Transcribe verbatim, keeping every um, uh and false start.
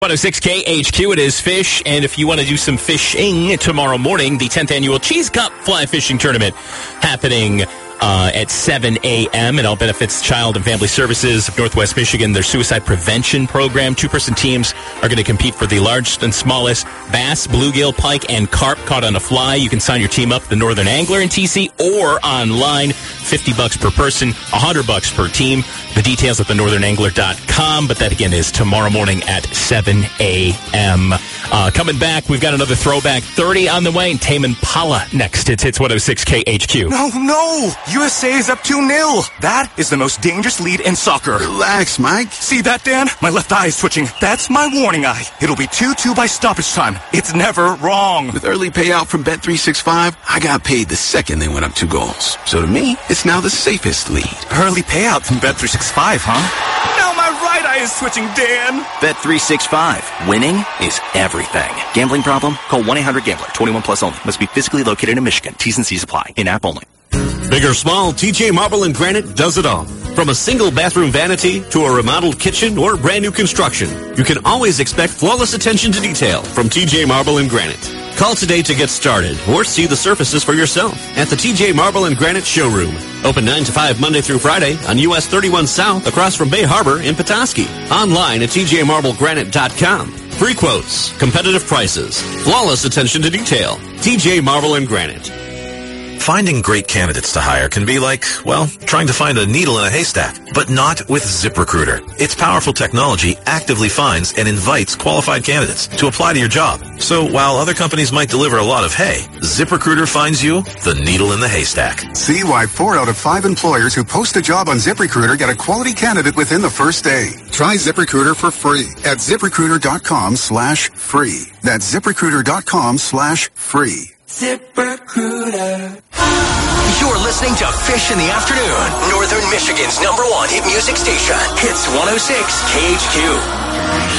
one oh six K H Q, it is Fish, and if you want to do some fishing tomorrow morning, the tenth Annual Cheese Cup Fly Fishing Tournament happening uh, at seven a.m. It all benefits Child and Family Services of Northwest Michigan, their suicide prevention program. Two-person teams are going to compete for the largest and smallest bass, bluegill, pike, and carp caught on a fly. You can sign your team up at the Northern Angler in T C or online. fifty bucks per person, one hundred bucks per team. The details at the northern angler dot com, but that again is tomorrow morning at seven a.m. Uh, coming back, we've got another throwback thirty on the way, and Tame Impala next. It's Hits one oh six K H Q. No, no! U S A is up two nil. That is the most dangerous lead in soccer. Relax, Mike. See that, Dan? My left eye is twitching. That's my warning eye. It'll be two two by stoppage time. It's never wrong. With early payout from Bet three sixty-five, I got paid the second they went up two goals. So to me, it's now the safest lead. Early payout from Bet three sixty-five, huh? Now my right eye is twitching, Dan. Bet three sixty-five. Winning is everything. Gambling problem? Call one eight hundred gambler. twenty-one plus only. Must be physically located in Michigan. T's and C's apply. In-app only. Big or small, T J Marble and Granite does it all. From a single bathroom vanity to a remodeled kitchen or brand new construction, you can always expect flawless attention to detail from T J Marble and Granite. Call today to get started or see the surfaces for yourself at the T J Marble and Granite Showroom. Open nine to five Monday through Friday on U S thirty-one South across from Bay Harbor in Petoskey. Online at T J marble granite dot com. Free quotes, competitive prices, flawless attention to detail. T J Marble and Granite. Finding great candidates to hire can be like, well, trying to find a needle in a haystack, but not with ZipRecruiter. Its powerful technology actively finds and invites qualified candidates to apply to your job. So while other companies might deliver a lot of hay, ZipRecruiter finds you the needle in the haystack. See why four out of five employers who post a job on ZipRecruiter get a quality candidate within the first day. Try ZipRecruiter for free at ZipRecruiter.com slash free. That's ZipRecruiter.com slash free. ZipRecruiter. You're listening to Fish in the Afternoon, Northern Michigan's number one hit music station. Hits one oh six K H Q.